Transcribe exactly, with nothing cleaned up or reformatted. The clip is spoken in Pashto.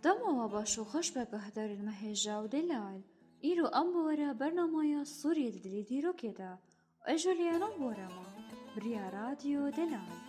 دەمەوە باش و خۆش بە گەهدەرن مەهێژا و دەلال ئیرۆ ئەم بۆرە بەرنامەیە سووری دلی دیرۆکێدا ئەژۆلیانە بۆرەمە بریا رادیۆ دەلال